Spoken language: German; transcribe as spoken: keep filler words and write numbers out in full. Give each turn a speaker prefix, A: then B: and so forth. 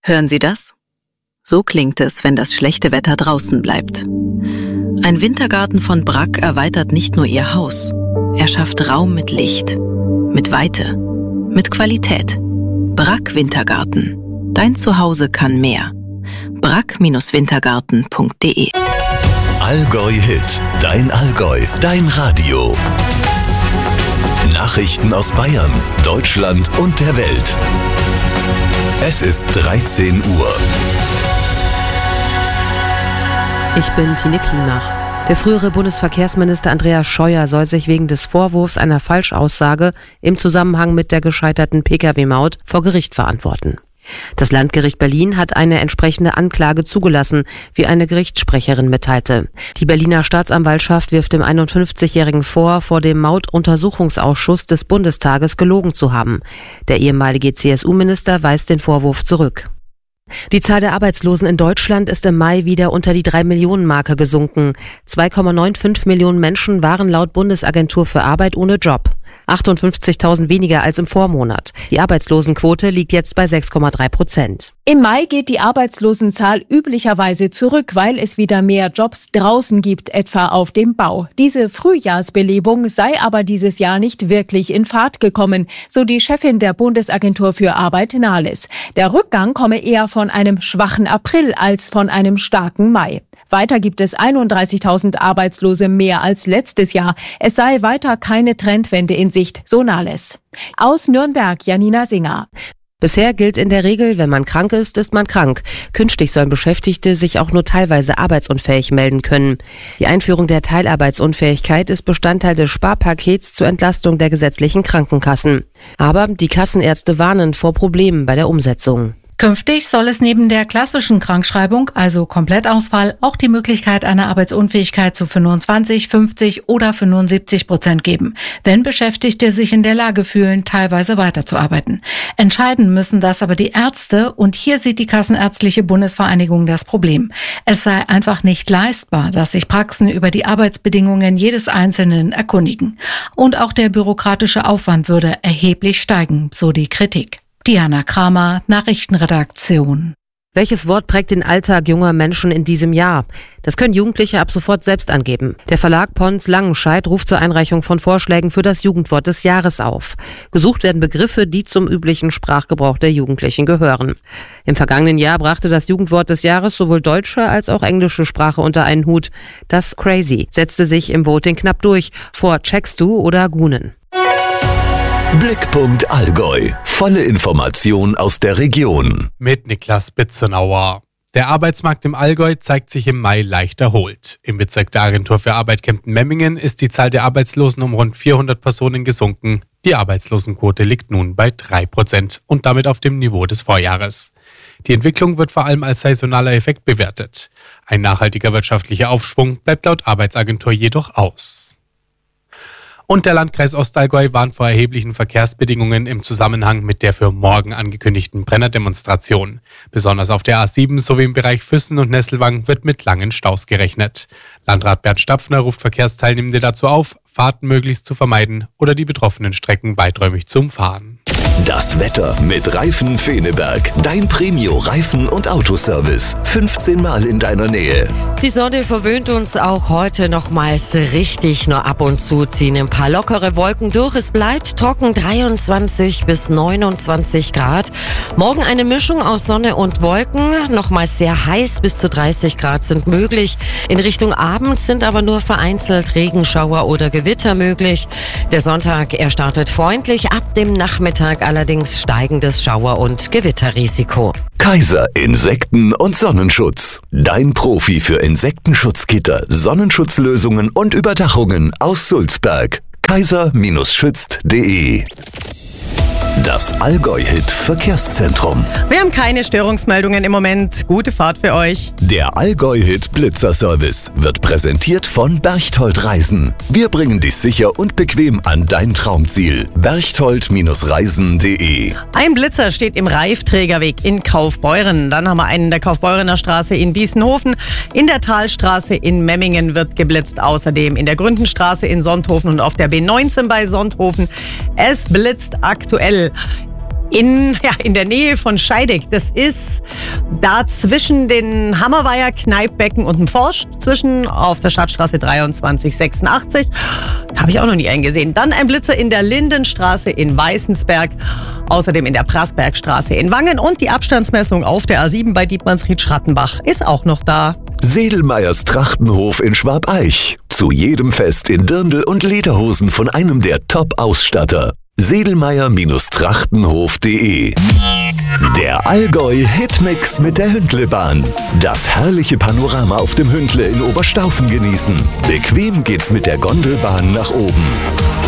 A: Hören Sie das? So klingt es, wenn das schlechte Wetter draußen bleibt. Ein Wintergarten von Brack erweitert nicht nur Ihr Haus. Er schafft Raum mit Licht, mit Weite, mit Qualität. Brack Wintergarten. Dein Zuhause kann mehr. brack Wintergarten punkt de
B: Allgäu Hit. Dein Allgäu. Dein Radio. Nachrichten aus Bayern, Deutschland und der Welt. Es ist dreizehn Uhr.
C: Ich bin Tine Klimach. Der frühere Bundesverkehrsminister Andreas Scheuer soll sich wegen des Vorwurfs einer Falschaussage im Zusammenhang mit der gescheiterten Pkw-Maut vor Gericht verantworten. Das Landgericht Berlin hat eine entsprechende Anklage zugelassen, wie eine Gerichtssprecherin mitteilte. Die Berliner Staatsanwaltschaft wirft dem einundfünfzigjährigen vor, vor dem Mautuntersuchungsausschuss des Bundestages gelogen zu haben. Der ehemalige C S U-Minister weist den Vorwurf zurück. Die Zahl der Arbeitslosen in Deutschland ist im Mai wieder unter die drei Millionen Marke gesunken. zwei Komma fünfundneunzig Millionen Menschen waren laut Bundesagentur für Arbeit ohne Job. achtundfünfzigtausend weniger als im Vormonat. Die Arbeitslosenquote liegt jetzt bei sechs Komma drei Prozent.
D: Im Mai geht die Arbeitslosenzahl üblicherweise zurück, weil es wieder mehr Jobs draußen gibt, etwa auf dem Bau. Diese Frühjahrsbelebung sei aber dieses Jahr nicht wirklich in Fahrt gekommen, so die Chefin der Bundesagentur für Arbeit Nahles. Der Rückgang komme eher von einem schwachen April als von einem starken Mai. Weiter gibt es einunddreißigtausend Arbeitslose mehr als letztes Jahr. Es sei weiter keine Trendwende in Sicht, so Nahles. Aus Nürnberg, Janina Singer.
C: Bisher gilt in der Regel, wenn man krank ist, ist man krank. Künftig sollen Beschäftigte sich auch nur teilweise arbeitsunfähig melden können. Die Einführung der Teilarbeitsunfähigkeit ist Bestandteil des Sparpakets zur Entlastung der gesetzlichen Krankenkassen. Aber die Kassenärzte warnen vor Problemen bei der Umsetzung.
E: Künftig soll es neben der klassischen Krankschreibung, also Komplettausfall, auch die Möglichkeit einer Arbeitsunfähigkeit zu fünfundzwanzig, fünfzig oder fünfundsiebzig Prozent geben, wenn Beschäftigte sich in der Lage fühlen, teilweise weiterzuarbeiten. Entscheiden müssen das aber die Ärzte und hier sieht die Kassenärztliche Bundesvereinigung das Problem. Es sei einfach nicht leistbar, dass sich Praxen über die Arbeitsbedingungen jedes Einzelnen erkundigen. Und auch der bürokratische Aufwand würde erheblich steigen, so die Kritik. Diana Kramer, Nachrichtenredaktion.
C: Welches Wort prägt den Alltag junger Menschen in diesem Jahr? Das können Jugendliche ab sofort selbst angeben. Der Verlag Pons Langenscheidt ruft zur Einreichung von Vorschlägen für das Jugendwort des Jahres auf. Gesucht werden Begriffe, die zum üblichen Sprachgebrauch der Jugendlichen gehören. Im vergangenen Jahr brachte das Jugendwort des Jahres sowohl deutsche als auch englische Sprache unter einen Hut. Das Crazy setzte sich im Voting knapp durch vor Checkst du oder Gunen.
B: Blickpunkt Allgäu. Volle Information aus der Region.
F: Mit Niklas Bitzenauer. Der Arbeitsmarkt im Allgäu zeigt sich im Mai leicht erholt. Im Bezirk der Agentur für Arbeit Kempten-Memmingen ist die Zahl der Arbeitslosen um rund vierhundert Personen gesunken. Die Arbeitslosenquote liegt nun bei drei Prozent und damit auf dem Niveau des Vorjahres. Die Entwicklung wird vor allem als saisonaler Effekt bewertet. Ein nachhaltiger wirtschaftlicher Aufschwung bleibt laut Arbeitsagentur jedoch aus. Und der Landkreis Ostallgäu warnt vor erheblichen Verkehrsbedingungen im Zusammenhang mit der für morgen angekündigten Brennerdemonstration. Besonders auf der A sieben sowie im Bereich Füssen und Nesselwang wird mit langen Staus gerechnet. Landrat Bernd Stapfner ruft Verkehrsteilnehmende dazu auf, Fahrten möglichst zu vermeiden oder die betroffenen Strecken weiträumig zu umfahren.
B: Das Wetter mit Reifen Feneberg. Dein Premio-Reifen- und Autoservice. fünfzehn Mal in deiner Nähe.
G: Die Sonne verwöhnt uns auch heute nochmals richtig. Nur ab und zu ziehen ein paar lockere Wolken durch. Es bleibt trocken, dreiundzwanzig bis neunundzwanzig Grad. Morgen eine Mischung aus Sonne und Wolken. Nochmals sehr heiß, bis zu dreißig Grad sind möglich. In Richtung Abend sind aber nur vereinzelt Regenschauer oder Gewitter möglich. Der Sonntag, er startet freundlich. Ab dem Nachmittag allerdings steigendes Schauer- und Gewitterrisiko.
B: Kaiser Insekten- und Sonnenschutz. Dein Profi für Insektenschutzgitter, Sonnenschutzlösungen und Überdachungen aus Sulzberg. kaiser schützt punkt de. Das Allgäu-Hit-Verkehrszentrum.
H: Wir haben keine Störungsmeldungen im Moment. Gute Fahrt für euch.
B: Der Allgäu-Hit-Blitzer-Service wird präsentiert von Berchtold Reisen. Wir bringen dich sicher und bequem an dein Traumziel. berchtold Reisen punkt de.
H: Ein Blitzer steht im Reifträgerweg in Kaufbeuren. Dann haben wir einen in der Kaufbeurener Straße in Biesenhofen. In der Talstraße in Memmingen wird geblitzt. Außerdem in der Gründenstraße in Sonthofen und auf der B neunzehn bei Sonthofen. Es blitzt aktuell In, ja, in der Nähe von Scheidegg. Das ist da zwischen den Hammerweiher Kneippbecken und dem Forst, zwischen auf der Stadtstraße dreiundzwanzig sechsundachtzig. Da habe ich auch noch nie einen gesehen. Dann ein Blitzer in der Lindenstraße in Weißensberg, außerdem in der Prassbergstraße in Wangen und die Abstandsmessung auf der A sieben bei Dietmannsried-Schrattenbach ist auch noch da.
B: Sedelmeyers Trachtenhof in Schwabeich. Zu jedem Fest in Dirndl und Lederhosen von einem der Top-Ausstatter. Sedelmeyer Trachtenhof punkt de. Der Allgäu Hitmix mit der Hündlebahn. Das herrliche Panorama auf dem Hündle in Oberstaufen genießen. Bequem geht's mit der Gondelbahn nach oben.